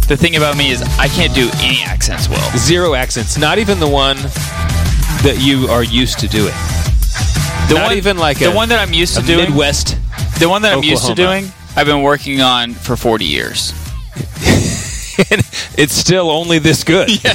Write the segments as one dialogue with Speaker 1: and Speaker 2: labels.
Speaker 1: The thing about me is I can't do any accents well.
Speaker 2: Zero accents. Not even the one that you are used to doing.
Speaker 1: The one that I'm used to doing.
Speaker 2: Midwest.
Speaker 1: The one that I'm
Speaker 2: Oklahoma.
Speaker 1: used to doing, I've been working on for 40 years.
Speaker 2: And it's still only this good.
Speaker 1: Yeah.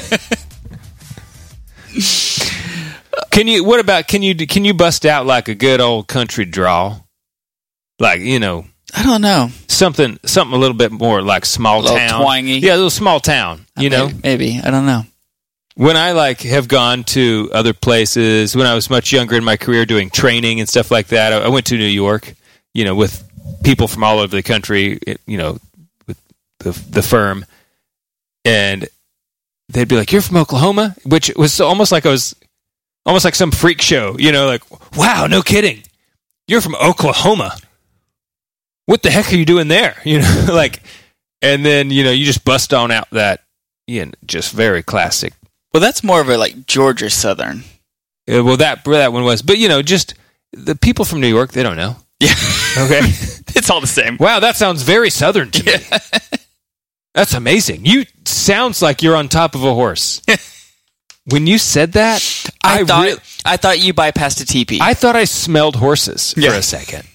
Speaker 2: Can you bust out like a good old country drawl? Like,
Speaker 1: I don't know.
Speaker 2: Something a little bit more like small
Speaker 1: A little
Speaker 2: town.
Speaker 1: twangy.
Speaker 2: Yeah, a little small town,
Speaker 1: Maybe. I don't know.
Speaker 2: When I have gone to other places, when I was much younger in my career doing training and stuff like that, I went to New York, with people from all over the country, with the firm, and they'd be like, "You're from Oklahoma?" Which was almost like some freak show, like, "Wow, no kidding. You're from Oklahoma. What the heck are you doing there?" And then, you just bust on out that, just very classic.
Speaker 1: Well, that's more of a Georgia Southern.
Speaker 2: Well, that one was, but just the people from New York, they don't know.
Speaker 1: Yeah.
Speaker 2: Okay.
Speaker 1: It's all the same.
Speaker 2: Wow, that sounds very Southern to me. That's amazing. You sounds like you're on top of a horse. When you said that,
Speaker 1: I thought you bypassed a teepee.
Speaker 2: I thought I smelled horses for a second.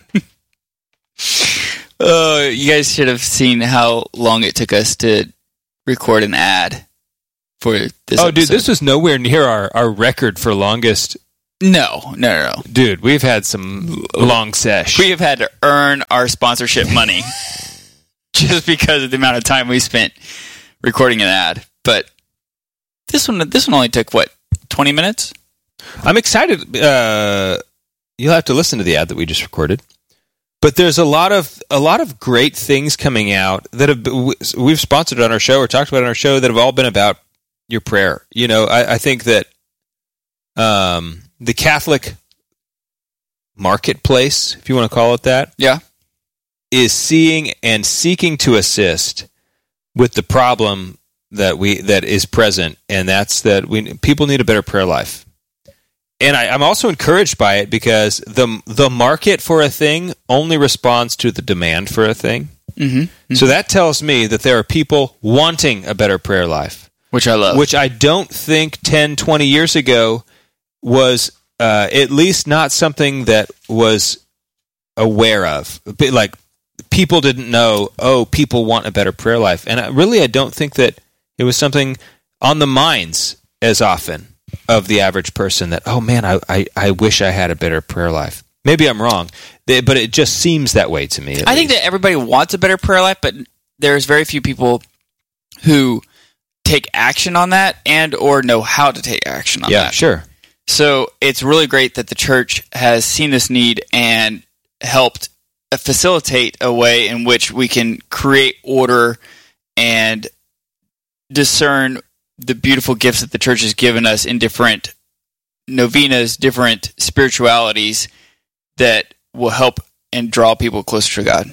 Speaker 1: You guys should have seen how long it took us to record an ad for this episode.
Speaker 2: Dude, this was nowhere near our record for longest.
Speaker 1: No.
Speaker 2: Dude, we've had some long sesh.
Speaker 1: We have had to earn our sponsorship money just because of the amount of time we spent recording an ad. But this one only took, 20 minutes?
Speaker 2: I'm excited. You'll have to listen to the ad that we just recorded. But there's a lot of great things coming out that we've sponsored on our show or talked about on our show that have all been about your prayer. I think that the Catholic marketplace, if you want to call it that, is seeing and seeking to assist with the problem that is present, and that's that people need a better prayer life. And I'm also encouraged by it because the market for a thing only responds to the demand for a thing.
Speaker 1: Mm-hmm. Mm-hmm.
Speaker 2: So that tells me that there are people wanting a better prayer life.
Speaker 1: Which I love.
Speaker 2: Which I don't think 10, 20 years ago was at least not something that was aware of. Like, people didn't know, people want a better prayer life. And I don't think that it was something on the minds as often of the average person that, oh man, I wish I had a better prayer life. Maybe I'm wrong, but it just seems that way to me.
Speaker 1: I think that everybody wants a better prayer life, but there's very few people who take action on that and or know how to take action on that.
Speaker 2: Yeah, sure.
Speaker 1: So it's really great that the church has seen this need and helped facilitate a way in which we can create order and discern the beautiful gifts that the church has given us in different novenas, different spiritualities that will help and draw people closer to God.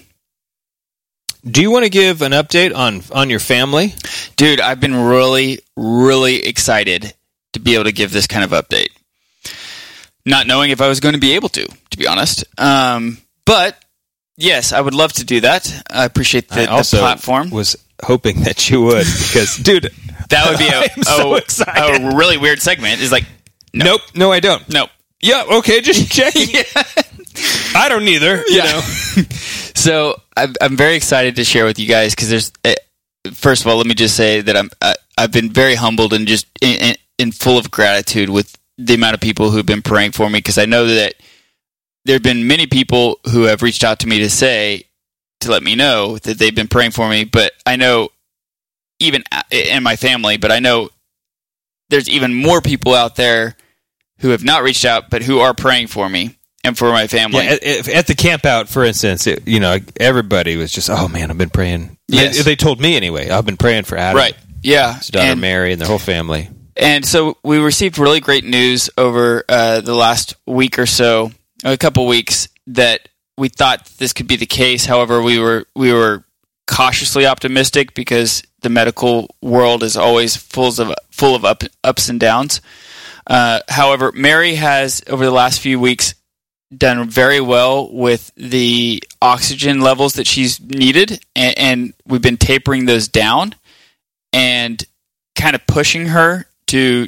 Speaker 2: Do you want to give an update on your family?
Speaker 1: Dude, I've been really, really excited to be able to give this kind of update. Not knowing if I was going to be able to be honest. But yes, I would love to do that. I appreciate the platform.
Speaker 2: Was hoping that you would, because, dude,
Speaker 1: that would be a really weird segment. It's like,
Speaker 2: nope, no, I don't.
Speaker 1: Nope.
Speaker 2: Yeah, okay, just checking. I don't either. You know.
Speaker 1: So I'm very excited to share with you guys because there's. First of all, let me just say that I've been very humbled and just in full of gratitude with the amount of people who've been praying for me, because I know that there have been many people who have reached out to me to let me know that they've been praying for me, but I know even in my family, but I know there's even more people out there who have not reached out, but who are praying for me and for my family.
Speaker 2: Yeah, at the camp out, for instance, everybody was just, oh man, I've been praying.
Speaker 1: Yes.
Speaker 2: They told me anyway, I've been praying for Adam.
Speaker 1: Right. Yeah.
Speaker 2: His daughter Mary and their whole family.
Speaker 1: And so we received really great news over the last week or so, a couple weeks, that we thought this could be the case. However, we were cautiously optimistic because the medical world is always full of ups and downs. However, Mary has, over the last few weeks, done very well with the oxygen levels that she's needed, and we've been tapering those down. and kind of pushing her to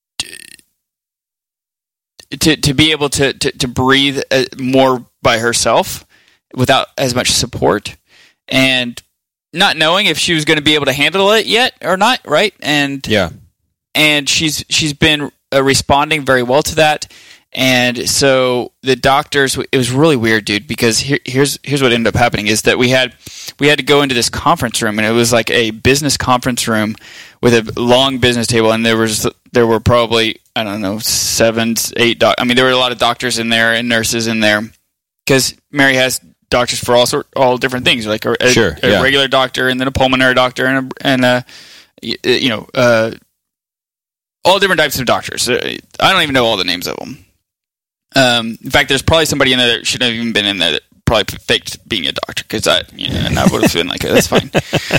Speaker 1: be able to breathe more by herself without as much support, and not knowing if she was going to be able to handle it yet or not, right? And she's been responding very well to that. And so the doctors, it was really weird, dude, because here's what ended up happening is that we had to go into this conference room, and it was like a business conference room with a long business table, and there were probably, I don't know, 7, 8 there were a lot of doctors in there and nurses in there, because Mary has doctors for all different things, like a regular doctor, and then a pulmonary doctor, and all different types of doctors. I don't even know all the names of them. In fact, there's probably somebody in there that shouldn't have even been in there that probably faked being a doctor, because and I would have been like, that's fine.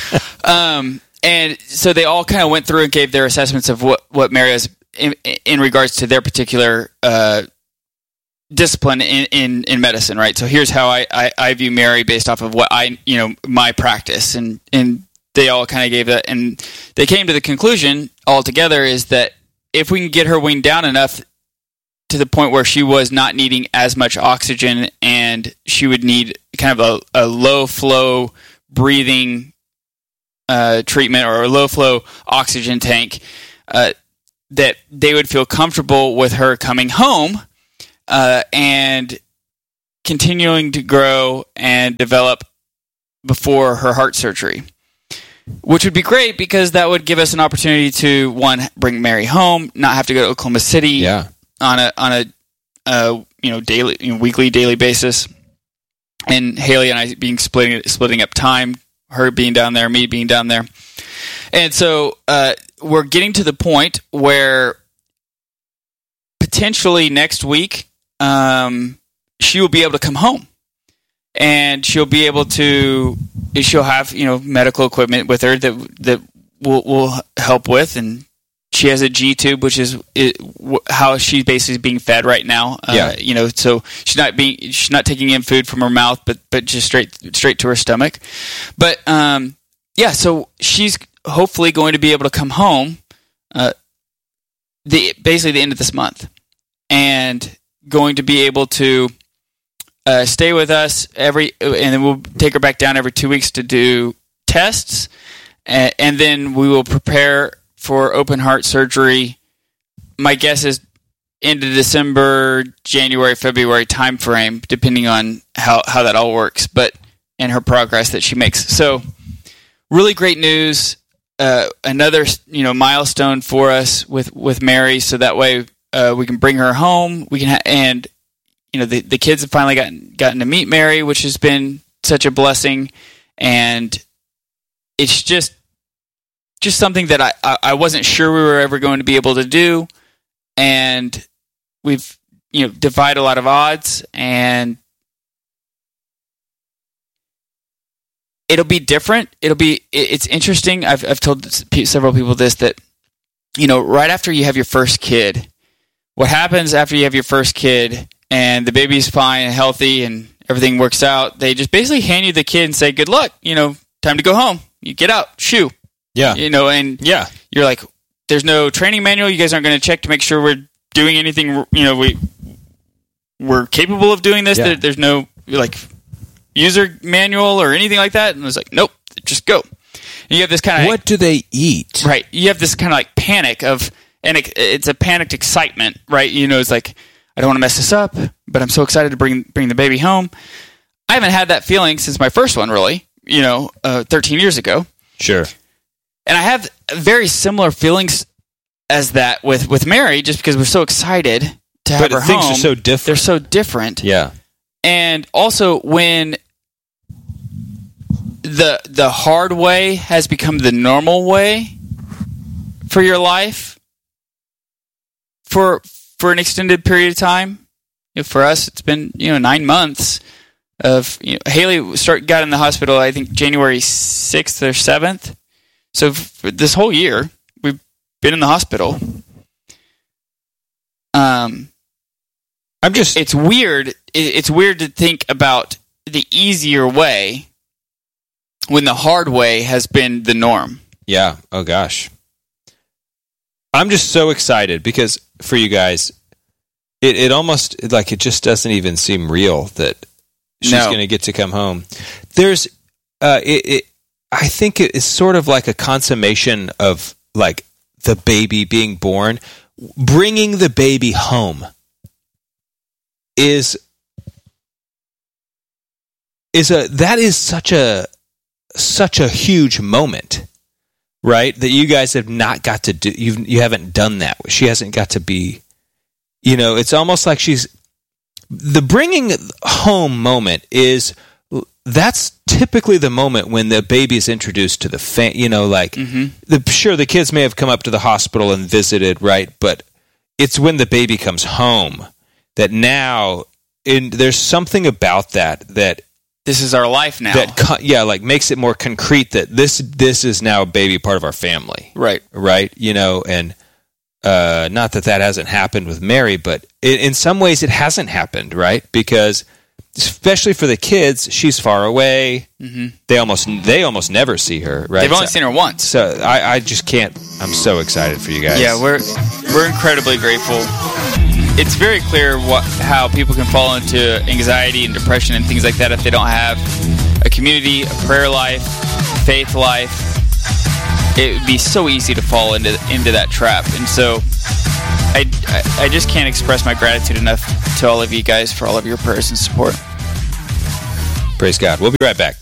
Speaker 1: And so they all kind of went through and gave their assessments of what Mary has in regards to their particular discipline in medicine, right? So here's how I view Mary based off of what my practice, and they all kind of gave that, and they came to the conclusion all together is that if we can get her weaned down enough to the point where she was not needing as much oxygen, and she would need kind of a low flow breathing treatment or a low flow oxygen tank, that they would feel comfortable with her coming home and continuing to grow and develop before her heart surgery, which would be great because that would give us an opportunity to, one, bring Mary home, not have to go to Oklahoma City on a weekly, daily basis, and Haley and I being splitting up time, her being down there, me being down there. And so we're getting to the point where potentially next week she will be able to come home, and she'll have medical equipment with her that will help with, and she has a G tube, which is how she's basically being fed right now. So she's not taking in food from her mouth, but just straight to her stomach. But so she's hopefully going to be able to come home basically the end of this month, and going to be able to stay with us and then we'll take her back down every 2 weeks to do tests, and then we will prepare for open heart surgery. My guess is into December, January, February timeframe, depending on how that all works, and her progress that she makes. So, really great news. Another milestone for us with Mary, so that way we can bring her home. We can the kids have finally gotten to meet Mary, which has been such a blessing, and it's just something that I wasn't sure we were ever going to be able to do, and we've defied a lot of odds, and it'll be different. It's interesting. I've told several people this, that right after you have your first kid, what happens after you have your first kid and the baby's fine and healthy and everything works out, they just basically hand you the kid and say, good luck, time to go home. You get out, shoo.
Speaker 2: Yeah.
Speaker 1: You're like, there's no training manual. You guys aren't going to check to make sure we're doing anything, we're capable of doing this. Yeah. There's no user manual or anything like that. And it's like, nope, just go. And you have this kind of,
Speaker 2: what do they eat?
Speaker 1: Right. You have this kind of panic and it's a panicked excitement, right? It's like, I don't want to mess this up, but I'm so excited to bring the baby home. I haven't had that feeling since my first one, really, 13 years ago.
Speaker 2: Sure.
Speaker 1: And I have very similar feelings as that with Mary, just because we're so excited to have her home.
Speaker 2: But things are so different.
Speaker 1: They're so different.
Speaker 2: Yeah.
Speaker 1: And also when the hard way has become the normal way for your life for an extended period of time. For us, it's been 9 months of Haley got in the hospital, I think January 6th or 7th. So for this whole year, we've been in the hospital. It's weird. It's weird to think about the easier way when the hard way has been the norm.
Speaker 2: Yeah. Oh, gosh. I'm just so excited because for you guys, it almost, like, it just doesn't even seem real that she's going to get to come home. There's, I think it is sort of like a consummation of, like, the baby being born. Bringing the baby home is such a huge moment, right? That you guys have not got to do. You haven't done that. She hasn't got to be. It's almost like the bringing home moment is. That's typically the moment when the baby is introduced to the sure, the kids may have come up to the hospital and visited, right? But it's when the baby comes home that now, there's something about that
Speaker 1: this is our life now.
Speaker 2: That makes it more concrete that this is now a baby part of our family,
Speaker 1: right?
Speaker 2: And not that hasn't happened with Mary, but in some ways it hasn't happened, right? Because especially for the kids, she's far away. Mm-hmm. They almost never see her, right?
Speaker 1: They've only seen her once.
Speaker 2: So I just can't. I'm so excited for you guys.
Speaker 1: Yeah, we're incredibly grateful. It's very clear how people can fall into anxiety and depression and things like that if they don't have a community, a prayer life, faith life. It would be so easy to fall into that trap. And so I just can't express my gratitude enough to all of you guys for all of your prayers and support.
Speaker 2: Praise God. We'll be right back.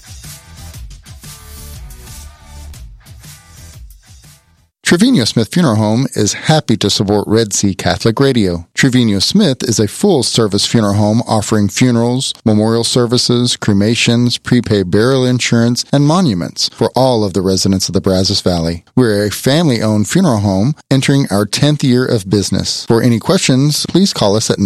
Speaker 3: Trevino Smith Funeral Home is happy to support Red Sea Catholic Radio. Trevino Smith is a full-service funeral home offering funerals, memorial services, cremations, prepaid burial insurance, and monuments for all of the residents of the Brazos Valley. We're a family-owned funeral home entering our 10th year of business. For any questions, please call us at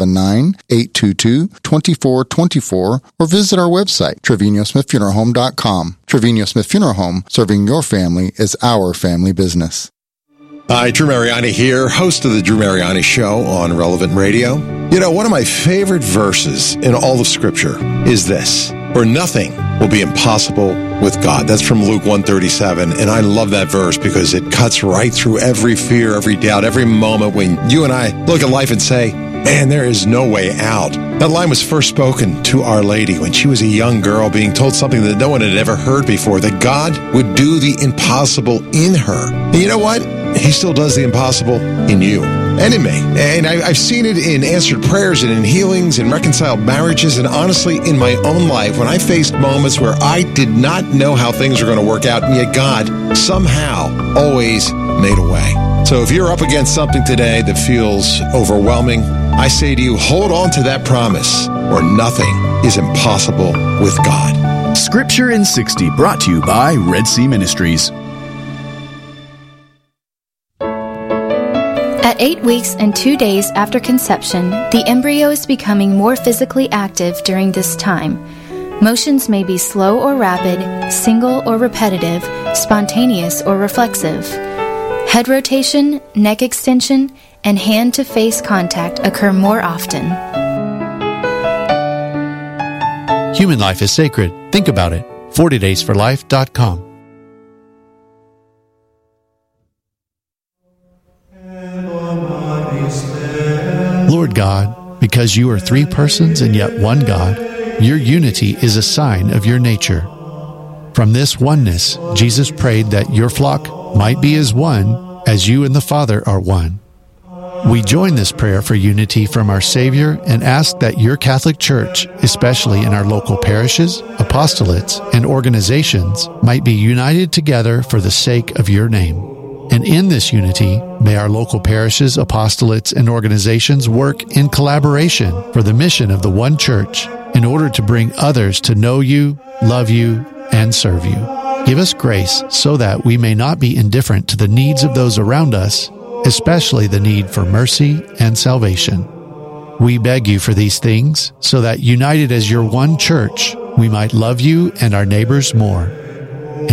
Speaker 3: 979-822-2424 or visit our website, TrevinoSmithFuneralHome.com. Trevino Smith Funeral Home, serving your family is our family business.
Speaker 4: Hi, Drew Mariani here, host of the Drew Mariani Show on Relevant Radio. One of my favorite verses in all of Scripture is this: "For nothing will be impossible with God." That's from Luke 1:37, and I love that verse because it cuts right through every fear, every doubt, every moment when you and I look at life and say, man, there is no way out. That line was first spoken to Our Lady when she was a young girl being told something that no one had ever heard before, that God would do the impossible in her. And you know what? He still does the impossible in you and in me. And I've seen it in answered prayers and in healings and reconciled marriages, and honestly in my own life when I faced moments where I did not know how things were going to work out, and yet God somehow always made a way. So if you're up against something today that feels overwhelming, I say to you, hold on to that promise, or nothing is impossible with God.
Speaker 5: Scripture in 60, brought to you by Red Sea Ministries.
Speaker 6: At 8 weeks and 2 days after conception, the embryo is becoming more physically active during this time. Motions may be slow or rapid, single or repetitive, spontaneous or reflexive. Head rotation, neck extension, and hand-to-face contact occur more often.
Speaker 7: Human life is sacred. Think about it. 40daysforlife.com. Lord God, because you are three persons and yet one God, your unity is a sign of your nature. From this oneness, Jesus prayed that your flock might be as one as you and the Father are one. We join this prayer for unity from our Savior and ask that your Catholic Church, especially in our local parishes, apostolates, and organizations, might be united together for the sake of your name. And in this unity, may our local parishes, apostolates, and organizations work in collaboration for the mission of the one Church in order to bring others to know you, love you, and serve you. Give us grace so that we may not be indifferent to the needs of those around us, especially the need for mercy and salvation. We beg you for these things so that, united as your one Church, we might love you and our neighbors more.